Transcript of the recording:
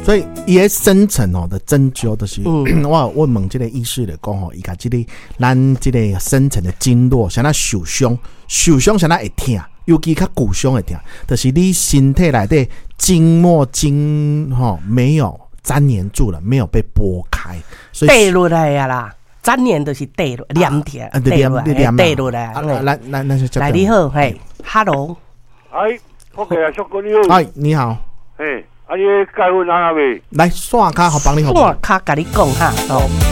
所以伊个深层哦的针灸就是，我问这个医师来讲吼，伊甲这个咱这个深层的经络，像那受伤像那会痛，尤其较骨伤会痛，就是你身体内底经脉没有粘连住了，没有被拨开，所以带落来呀啦。粘连就是带落连起来，带落来。 来， 来你好，嘿 ，Hello， 哎，我给小哥你好， 哎，你好， 嘿，你介绍哪位？ 来线卡，好帮你好， 线卡甲你讲哈，哦。